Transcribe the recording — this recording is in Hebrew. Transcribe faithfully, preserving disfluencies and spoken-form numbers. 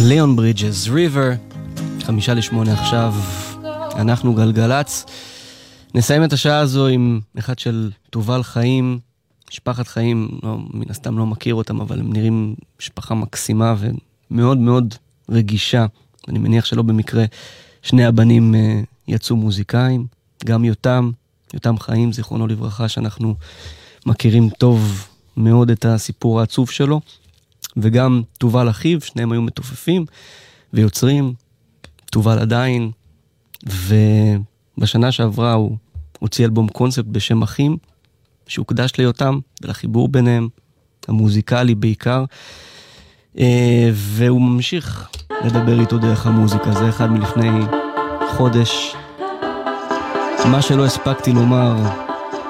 ליאון ברידג'ס, ריבר, חמישה לשמונה עכשיו, אנחנו גלגלץ. נסיים את השעה הזו עם אחד של תובל חיים, משפחת חיים, לא, מן הסתם לא מכיר אותם, אבל הם נראים משפחה מקסימה ומאוד מאוד רגישה. אני מניח שלא במקרה שני הבנים uh, יצאו מוזיקאים, גם יותם, יותם חיים, זיכרונו לברכה, שאנחנו מכירים טוב מאוד את הסיפור העצוב שלו, וגם תובל אחיו, שניהם היו מתופפים ויוצרים, תובל עדיין, ובשנה שעברה הוא הוציא אלבום קונספט בשם אחים, שהוקדש ליותם ולחיבור ביניהם, המוזיקלי בעיקר, והוא ממשיך לדבר איתו דרך המוזיקה. זה אחד מלפני חודש. מה שלא הספקתי לומר